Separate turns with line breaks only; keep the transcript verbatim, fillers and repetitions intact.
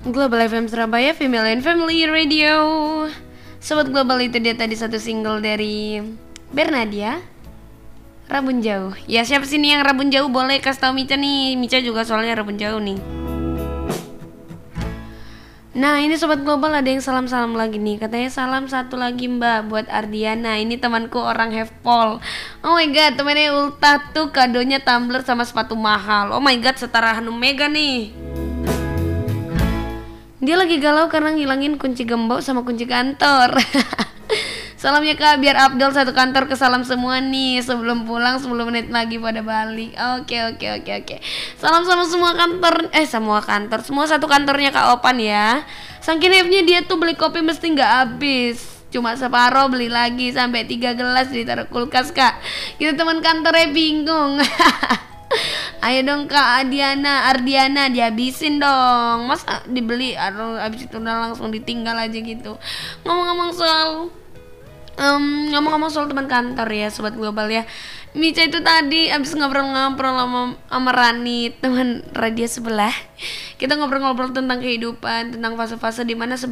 Global F M Surabaya, Female and Family Radio. Sobat Global, itu dia tadi satu single dari Bernadia, Rabun Jauh. Ya, siapa sih nih yang Rabun Jauh? Boleh kasih tau Mica nih. Mica juga soalnya Rabun Jauh nih. Nah, ini Sobat Global ada yang salam-salam lagi nih. Katanya salam satu lagi Mbak buat Ardiana. Ini temanku orang Hefpol. Oh my god, temennya Ulta tuh kadonya tumbler sama sepatu mahal. Oh my god, setara Hanum Mega nih. Dia lagi galau karena ngilangin kunci gembok sama kunci kantor. Salamnya Kak, biar Abdul satu kantor ke salam semua nih. Sebelum pulang sepuluh menit lagi pada balik. Oke oke oke oke. Salam sama semua kantor. Eh semua kantor, semua satu kantornya Kak Opan ya. Saking hype-nya dia tuh beli kopi mesti gak habis. Cuma separoh beli lagi sampai tiga gelas ditaruh kulkas Kak. Kita teman kantornya bingung. Ayo dong Kak Adiana, Ardiana dihabisin dong. Masa dibeli aduh habis itu udah langsung ditinggal aja gitu. Ngomong-ngomong soal Um, ngomong-ngomong soal teman kantor ya Sobat Global ya, Mica itu tadi abis ngobrol-ngobrol sama, sama Rani, teman radio sebelah. Kita ngobrol-ngobrol tentang kehidupan, tentang fase-fase dimana